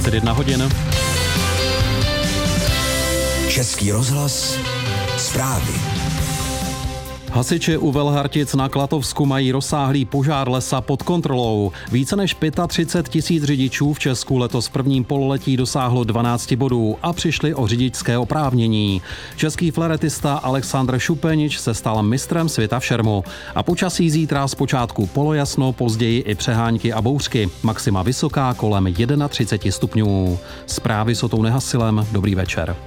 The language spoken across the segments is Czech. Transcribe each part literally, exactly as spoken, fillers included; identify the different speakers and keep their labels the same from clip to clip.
Speaker 1: dvacet jedna hodin.
Speaker 2: Český rozhlas, zprávy.
Speaker 1: Hasiči u Velhartic na Klatovsku mají rozsáhlý požár lesa pod kontrolou. Více než třicet pět tisíc řidičů v Česku letos v prvním pololetí dosáhlo dvanáct bodů a přišli o řidičské oprávnění. Český fleretista Alexandr Šupenič se stal mistrem světa v šermu. A počasí zítra zpočátku polojasno, později i přehánky a bouřky. Maxima vysoká kolem třicet jedna stupňů. Zprávy s Otou Nehasilem. Dobrý večer.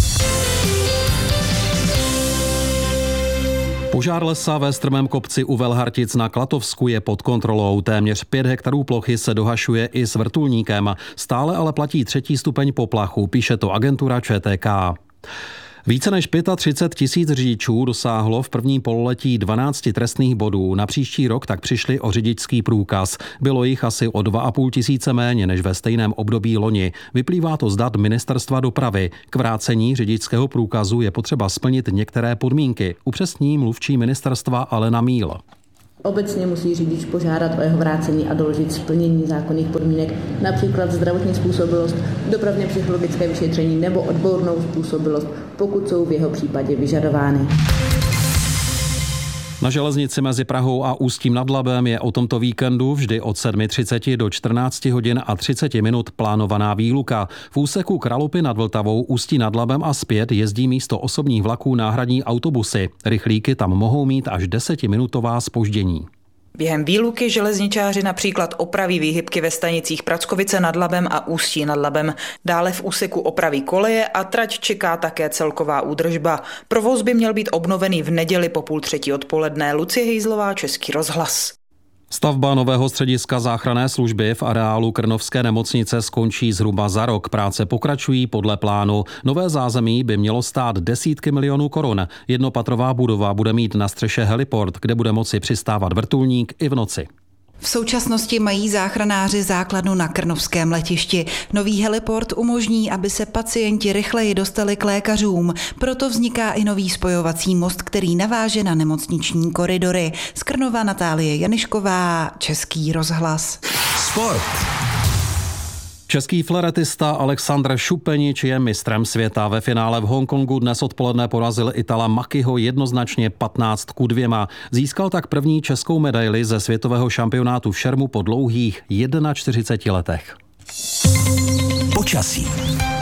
Speaker 1: Požár lesa ve strmém kopci u Velhartic na Klatovsku je pod kontrolou. Téměř pět hektarů plochy se dohašuje i s vrtulníkem. Stále ale platí třetí stupeň poplachu, píše to agentura Č T K. Více než třicet pět tisíc řidičů dosáhlo v prvním pololetí dvanáct trestných bodů. Na příští rok tak přišli o řidičský průkaz. Bylo jich asi o dva a půl tisíce méně než ve stejném období loni. Vyplývá to z dat Ministerstva dopravy. K vrácení řidičského průkazu je potřeba splnit některé podmínky. Upřesní mluvčí ministerstva Alena Míl.
Speaker 3: Obecně musí řidič požádat o jeho vrácení a doložit splnění zákonných podmínek, například zdravotní způsobilost, dopravně psychologické vyšetření nebo odbornou způsobilost, pokud jsou v jeho případě vyžadovány.
Speaker 1: Na železnici mezi Prahou a Ústím nad Labem je o tomto víkendu vždy od sedm třicet do čtrnáct hodin a třicet minut plánovaná výluka. V úseku Kralupy nad Vltavou, Ústí nad Labem a zpět jezdí místo osobních vlaků náhradní autobusy. Rychlíky tam mohou mít až desetiminutová zpoždění.
Speaker 4: Během výluky železničáři například opraví výhybky ve stanicích Prackovice nad Labem a Ústí nad Labem. Dále v úseku opraví koleje a trať čeká také celková údržba. Provoz by měl být obnovený v neděli po půl třetí odpoledne. Lucie Hejzlová, Český rozhlas.
Speaker 1: Stavba nového střediska záchranné služby v areálu Krnovské nemocnice skončí zhruba za rok. Práce pokračují podle plánu. Nové zázemí by mělo stát desítky milionů korun. Jednopatrová budova bude mít na střeše heliport, kde bude moci přistávat vrtulník i v noci.
Speaker 5: V současnosti mají záchranáři základnu na Krnovském letišti. Nový heliport umožní, aby se pacienti rychleji dostali k lékařům. Proto vzniká i nový spojovací most, který naváže na nemocniční koridory. Z Krnova Natálie Janišková, Český rozhlas.
Speaker 2: Sport.
Speaker 1: Český fleretista Alexandr Šupenič je mistrem světa. Ve finále v Hongkongu dnes odpoledne porazil Itala Makiho jednoznačně patnáct ku dvěma. Získal tak první českou medaili ze světového šampionátu v šermu po dlouhých čtyřiceti jedna letech.
Speaker 2: Počasí.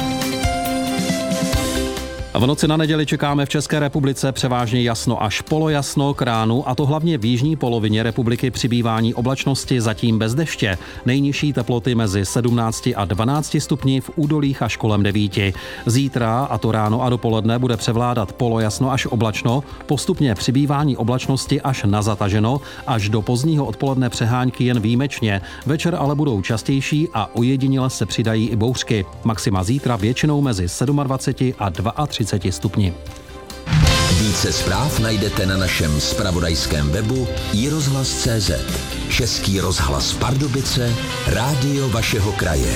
Speaker 1: V noci na neděli čekáme v České republice převážně jasno až polojasno k ránu, a to hlavně v jižní polovině republiky přibývání oblačnosti, zatím bez deště. Nejnižší teploty mezi sedmnácti a dvanácti stupni, v údolích až kolem devíti. Zítra, a to ráno a dopoledne, bude převládat polojasno až oblačno, postupně přibývání oblačnosti až na zataženo, až do pozdního odpoledne přehánky jen výjimečně. Večer ale budou častější a ojediněle se přidají i bouřky. Maxima zítra většinou mezi dvaceti sedmi a třiceti dvou stupni.
Speaker 2: Více zpráv najdete na našem zpravodajském webu i rozhlas tečka cé zet. Český rozhlas Pardubice, rádio vašeho kraje.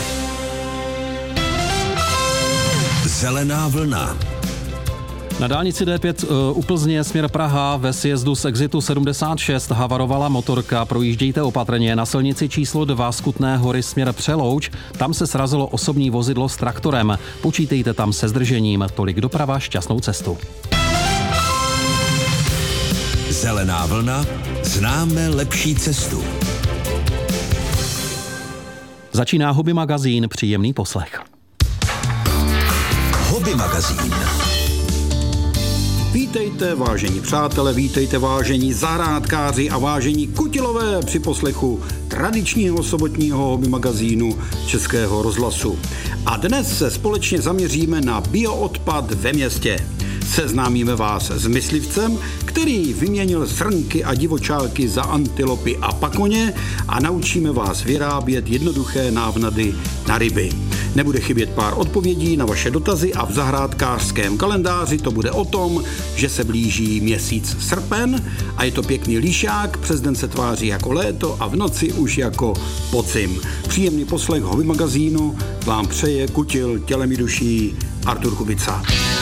Speaker 2: Zelená vlna.
Speaker 1: Na dálnici D pět u Plzně směr Praha ve sjezdu z exitu sedmdesát šest havarovala motorka. Projíždějte opatrně. Na silnici číslo dva z Kutné Hory směr Přelouč. Tam se srazilo osobní vozidlo s traktorem. Počítejte tam se zdržením. Tolik doprava, šťastnou cestu.
Speaker 2: Zelená vlna. Známe lepší cestu.
Speaker 1: Začíná Hobby magazín. Příjemný poslech.
Speaker 2: Hobby magazín.
Speaker 6: Vítejte, vážení přátelé, vítejte, vážení zahrádkáři a vážení kutilové při poslechu tradičního sobotního hobby magazínu Českého rozhlasu. A dnes se společně zaměříme na bioodpad ve městě. Seznámíme vás s myslivcem, který vyměnil srnky a divočálky za antilopy a pakoně, a naučíme vás vyrábět jednoduché návnady na ryby. Nebude chybět pár odpovědí na vaše dotazy a v zahrádkářském kalendáři to bude o tom, že se blíží měsíc srpen a je to pěkný líšák, přes den se tváří jako léto a v noci už jako podzim. Příjemný poslech hobby magazínu vám přeje kutil tělem i duší Artur Kubica.